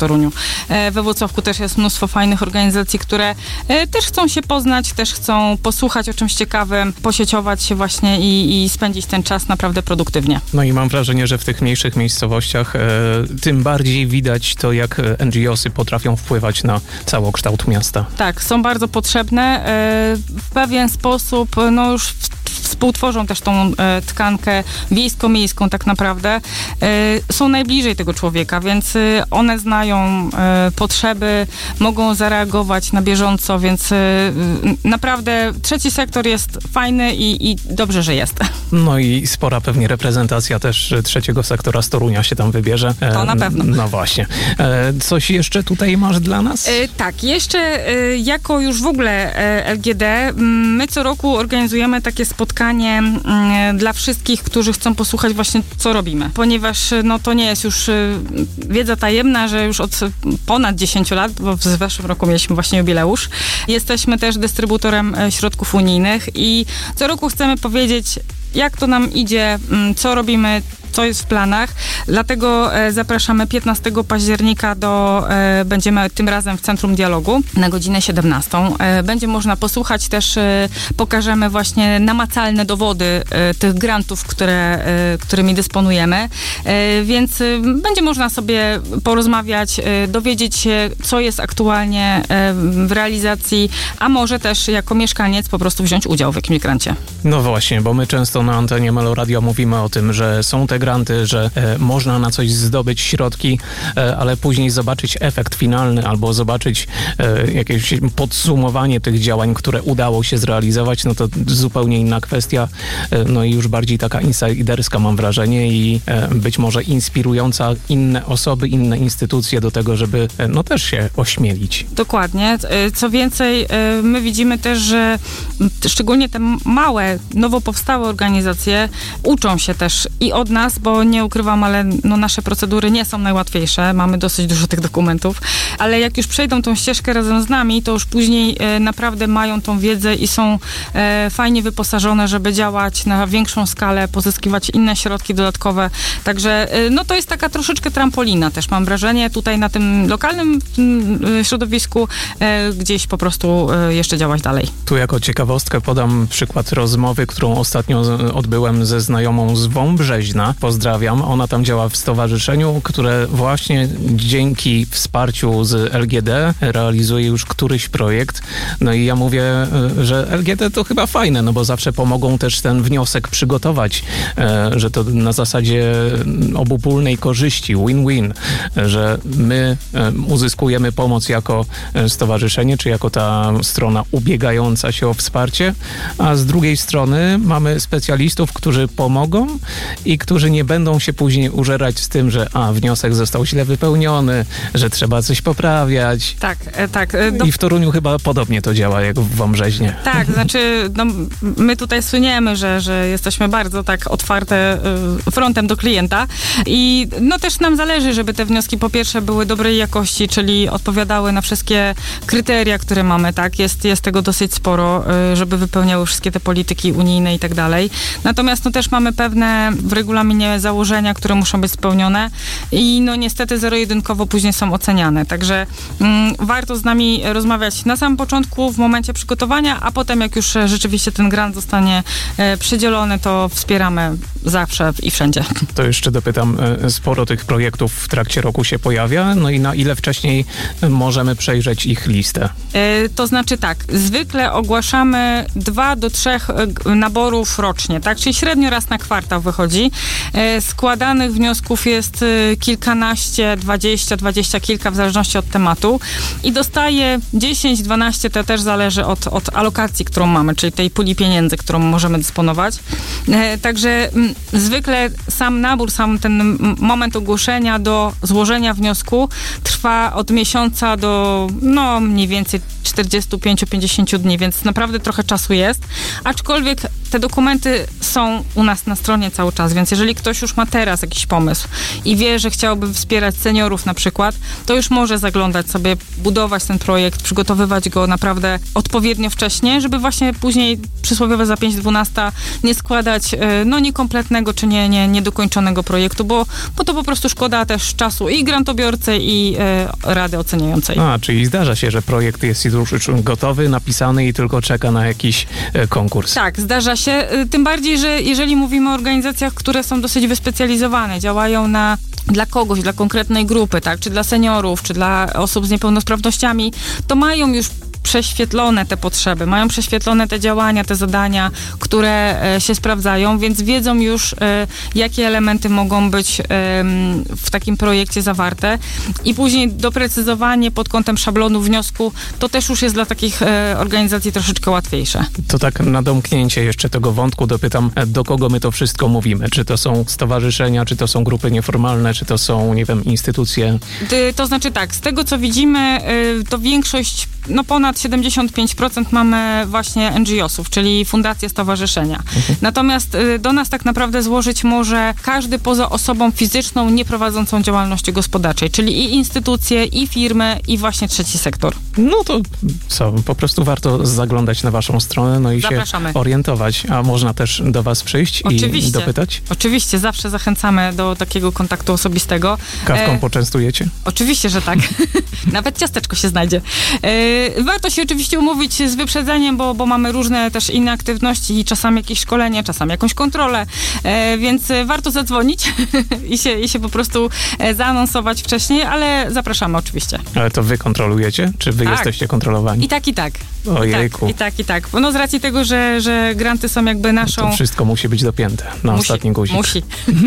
We Włocławku też jest mnóstwo fajnych organizacji, które też chcą się poznać, też chcą posłuchać o czymś ciekawym, posieciować się właśnie i, i spędzić ten czas naprawdę produktywnie. No i mam wrażenie, że w tych mniejszych miejscowościach e, tym bardziej widać to, jak en gie osy potrafią wpływać na całokształt miasta. Tak, są bardzo potrzebne. E, w pewien sposób, no już w współtworzą też tą e, tkankę wiejsko-miejską tak naprawdę, e, są najbliżej tego człowieka, więc e, one znają e, potrzeby, mogą zareagować na bieżąco, więc e, naprawdę trzeci sektor jest fajny i, i dobrze, że jest. No i spora pewnie reprezentacja też trzeciego sektora z Torunia się tam wybierze. E, to na pewno. No właśnie. E, coś jeszcze tutaj masz dla nas? E, tak, jeszcze e, jako już w ogóle e, el gie de, my co roku organizujemy takie spotkanie dla wszystkich, którzy chcą posłuchać właśnie, co robimy. Ponieważ no, to nie jest już wiedza tajemna, że już od ponad dziesięciu lat, bo w zeszłym roku mieliśmy właśnie jubileusz, jesteśmy też dystrybutorem środków unijnych i co roku chcemy powiedzieć, jak to nam idzie, co robimy, co jest w planach. Dlatego e, zapraszamy piętnastego października do, e, będziemy tym razem w Centrum Dialogu na godzinę siedemnastą. E, będzie można posłuchać też, e, pokażemy właśnie namacalne dowody e, tych grantów, które, e, którymi dysponujemy. E, więc e, będzie można sobie porozmawiać, e, dowiedzieć się, co jest aktualnie e, w realizacji, a może też jako mieszkaniec po prostu wziąć udział w jakimś grancie. No właśnie, bo my często na antenie Meloradio mówimy o tym, że są te granty, że e, można na coś zdobyć środki, e, ale później zobaczyć efekt finalny albo zobaczyć e, jakieś podsumowanie tych działań, które udało się zrealizować, no to zupełnie inna kwestia, e, no i już bardziej taka insiderska mam wrażenie i e, być może inspirująca inne osoby, inne instytucje do tego, żeby e, no też się ośmielić. Dokładnie. Co więcej, my widzimy też, że szczególnie te małe, nowo powstałe organizacje uczą się też i od nas, bo nie ukrywam, ale no nasze procedury nie są najłatwiejsze. Mamy dosyć dużo tych dokumentów, ale jak już przejdą tą ścieżkę razem z nami, to już później e, naprawdę mają tą wiedzę i są e, fajnie wyposażone, żeby działać na większą skalę, pozyskiwać inne środki dodatkowe. Także e, no to jest taka troszeczkę trampolina też, mam wrażenie, tutaj na tym lokalnym m, środowisku e, gdzieś po prostu e, jeszcze działać dalej. Tu jako ciekawostkę podam przykład rozmowy, którą ostatnio odbyłem ze znajomą z Wąbrzeźna. Pozdrawiam. Ona tam działa w stowarzyszeniu, które właśnie dzięki wsparciu z el gie de realizuje już któryś projekt. No i ja mówię, że el gie de to chyba fajne, no bo zawsze pomogą też ten wniosek przygotować, że to na zasadzie obopólnej korzyści, win-win, że my uzyskujemy pomoc jako stowarzyszenie, czy jako ta strona ubiegająca się o wsparcie, a z drugiej strony mamy specjalistów, którzy pomogą i którzy nie będą się później użerać z tym, że a, wniosek został źle wypełniony, że trzeba coś poprawiać. Tak, e, tak. E, do... I w Toruniu chyba podobnie to działa, jak w Wąbrzeźnie. Tak, znaczy no, my tutaj słyniemy, że, że jesteśmy bardzo tak otwarte y, frontem do klienta i no też nam zależy, żeby te wnioski po pierwsze były dobrej jakości, czyli odpowiadały na wszystkie kryteria, które mamy, tak? Jest, jest tego dosyć sporo, y, żeby wypełniały wszystkie te polityki unijne i tak dalej. Natomiast no też mamy pewne w regulaminie założenia, które muszą być spełnione i no niestety zero-jedynkowo później są oceniane. Także mm, warto z nami rozmawiać na samym początku, w momencie przygotowania, a potem jak już rzeczywiście ten grant zostanie e, przydzielony, to wspieramy zawsze i wszędzie. To jeszcze dopytam, sporo tych projektów w trakcie roku się pojawia, no i na ile wcześniej możemy przejrzeć ich listę? E, to znaczy tak, zwykle ogłaszamy dwa do trzech naborów rocznie, tak? Czyli średnio raz na kwartał wychodzi. E, składanych wniosków jest kilkanaście, dwadzieścia, dwadzieścia kilka w zależności od tematu i dostaje dziesięć, dwanaście, to też zależy od, od alokacji, którą mamy, czyli tej puli pieniędzy, którą możemy dysponować. E, także m, zwykle sam nabór, sam ten m, moment ogłoszenia do złożenia wniosku trwa od miesiąca do no mniej więcej czterdzieści pięć do pięćdziesięciu dni, więc naprawdę trochę czasu jest. Aczkolwiek te dokumenty są u nas na stronie cały czas, więc jeżeli ktoś już ma teraz jakiś pomysł i wie, że chciałby wspierać seniorów na przykład, to już może zaglądać sobie, budować ten projekt, przygotowywać go naprawdę odpowiednio wcześnie, żeby właśnie później przysłowiowe za pięć dwanaście nie składać no niekompletnego czy nie, nie, niedokończonego projektu, bo, bo to po prostu szkoda też czasu i grantobiorcy, i e, rady oceniającej. A, czyli zdarza się, że projekt jest już gotowy, napisany i tylko czeka na jakiś e, konkurs. Tak, zdarza się. E, tym bardziej, że jeżeli mówimy o organizacjach, które są dosyć wyspecjalizowane, działają na dla kogoś, dla konkretnej grupy, tak, czy dla seniorów, czy dla osób z niepełnosprawnościami, to mają już prześwietlone te potrzeby, mają prześwietlone te działania, te zadania, które e, się sprawdzają, więc wiedzą już, e, jakie elementy mogą być e, w takim projekcie zawarte i później doprecyzowanie pod kątem szablonu wniosku, to też już jest dla takich e, organizacji troszeczkę łatwiejsze. To tak na domknięcie jeszcze tego wątku dopytam, do kogo my to wszystko mówimy? Czy to są stowarzyszenia, czy to są grupy nieformalne, czy to są, nie wiem, instytucje? To znaczy tak, z tego co widzimy, e, to większość, no ponad siedemdziesiąt pięć procent mamy właśnie en dżi osów, czyli fundacje, stowarzyszenia. Mhm. Natomiast y, do nas tak naprawdę złożyć może każdy poza osobą fizyczną nieprowadzącą działalności gospodarczej, czyli i instytucje, i firmy, i właśnie trzeci sektor. No to co, po prostu warto zaglądać na waszą stronę, no i Zapraszamy. się orientować, a można też do was przyjść Oczywiście. i dopytać? Oczywiście, zawsze zachęcamy do takiego kontaktu osobistego. Kawką e, poczęstujecie? Oczywiście, że tak. Nawet ciasteczko się znajdzie. E, warto się oczywiście umówić z wyprzedzeniem, bo, bo mamy różne też inne aktywności i czasami jakieś szkolenie, czasami jakąś kontrolę, e, więc warto zadzwonić i, się, i się po prostu e, zaanonsować wcześniej, ale zapraszamy oczywiście. Ale to wy kontrolujecie? Czy wy tak. jesteście kontrolowani? I tak, i tak. Ojejku. I tak, i tak. I tak. No z racji tego, że, że granty są jakby naszą... To wszystko musi być dopięte na musi, ostatni guzik. Musi.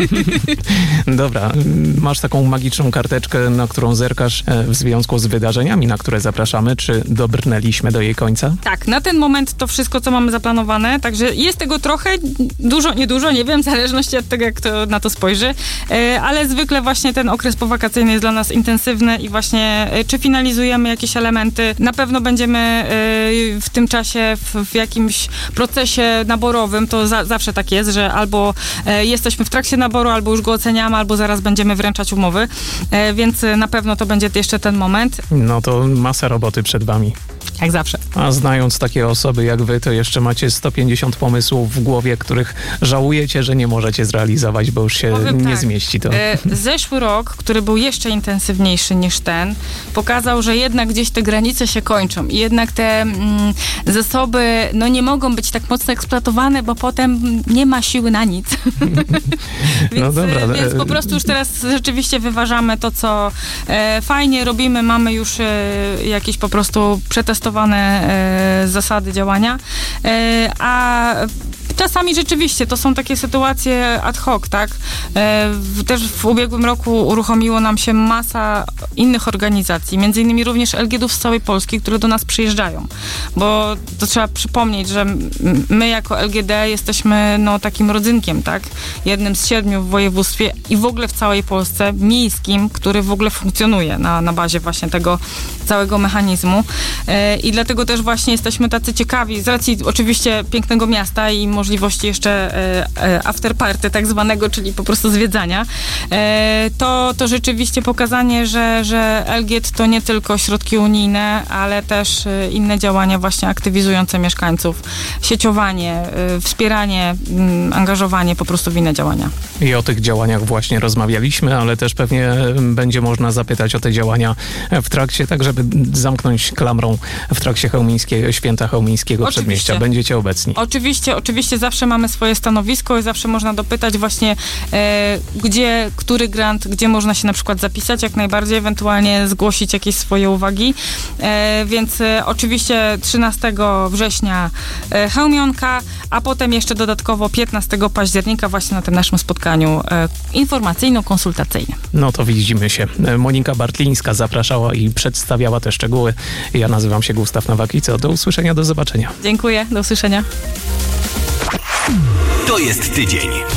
Dobra. Masz taką magiczną karteczkę, na którą zerkasz w związku z wydarzeniami, na które zapraszamy. Czy dobrnęliśmy do jej końca? Tak, na ten moment to wszystko, co mamy zaplanowane, także jest tego trochę, dużo, niedużo, nie wiem, w zależności od tego, jak to na to spojrzy, ale zwykle właśnie ten okres powakacyjny jest dla nas intensywny i właśnie czy finalizujemy jakieś elementy, na pewno będziemy w tym czasie w, w jakimś procesie naborowym, to za, zawsze tak jest, że albo jesteśmy w trakcie naboru, albo już go oceniamy, albo zaraz będziemy wręczać umowy, więc na pewno to będzie jeszcze ten moment. No to masa roboty przed wami. Jak zawsze. A znając takie osoby jak wy, to jeszcze macie sto pięćdziesiąt pomysłów w głowie, których żałujecie, że nie możecie zrealizować, bo już się Powiem nie tak, zmieści to. E, zeszły rok, który był jeszcze intensywniejszy niż ten, pokazał, że jednak gdzieś te granice się kończą i jednak te mm, zasoby no nie mogą być tak mocno eksploatowane, bo potem nie ma siły na nic. więc, no dobra. Więc po prostu już teraz rzeczywiście wyważamy to, co e, fajnie robimy, mamy już e, jakieś po prostu przetestowane e, zasady działania, e, a czasami rzeczywiście to są takie sytuacje ad hoc, tak? E, w, też w ubiegłym roku uruchomiło nam się masa innych organizacji, między innymi również el gie dów z całej Polski, które do nas przyjeżdżają, bo to trzeba przypomnieć, że my jako el gie de jesteśmy no takim rodzynkiem, tak? Jednym z siedmiu w województwie i w ogóle w całej Polsce miejskim, który w ogóle funkcjonuje na, na bazie właśnie tego całego mechanizmu. E, I dlatego też właśnie jesteśmy tacy ciekawi, z racji oczywiście pięknego miasta i możliwości jeszcze e, after party tak zwanego, czyli po prostu zwiedzania, e, to, to rzeczywiście pokazanie, że, że el gie de to nie tylko środki unijne, ale też e, inne działania właśnie aktywizujące mieszkańców, sieciowanie, e, wspieranie, m, angażowanie po prostu w inne działania. I o tych działaniach właśnie rozmawialiśmy, ale też pewnie będzie można zapytać o te działania w trakcie, tak żeby zamknąć klamrą w trakcie chełmińskiego, święta chełmińskiego Oczywiście. Przedmieścia. Będziecie obecni. Oczywiście, oczywiście zawsze mamy swoje stanowisko i zawsze można dopytać właśnie, e, gdzie, który grant, gdzie można się na przykład zapisać, jak najbardziej, ewentualnie zgłosić jakieś swoje uwagi. E, więc e, oczywiście trzynastego września e, Chełmionka, a potem jeszcze dodatkowo piętnastego października właśnie na tym naszym spotkaniu e, informacyjno-konsultacyjnym. No to widzimy się. Monika Bartlińska zapraszała i przedstawiała te szczegóły. Ja nazywam się Gustaw Nowak-Ico. Do usłyszenia, do zobaczenia. Dziękuję, do usłyszenia. To jest tydzień.